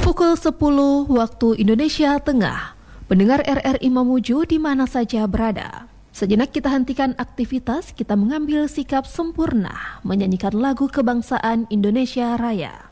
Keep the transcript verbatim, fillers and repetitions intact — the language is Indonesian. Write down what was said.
Pukul sepuluh waktu Indonesia Tengah. Pendengar R R I Mamuju di mana saja berada. Sejenak kita hentikan aktivitas, kita mengambil sikap sempurna menyanyikan lagu kebangsaan Indonesia Raya.